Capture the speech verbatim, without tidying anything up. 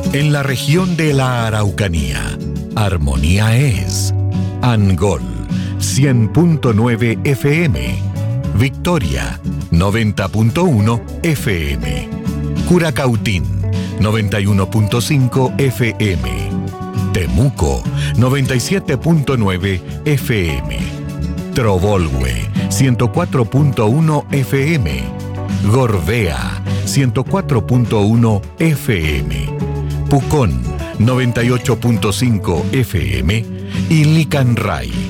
En la región de la Araucanía, Armonía es Angol, cien punto nueve F M, Victoria, noventa punto uno F M, Curacautín, noventa y uno punto cinco F M, Temuco, noventa y siete punto nueve F M, Trovolhue, ciento cuatro punto uno F M, Gorbea, ciento cuatro punto uno F M, Pucón, noventa y ocho punto cinco F M y Licanray,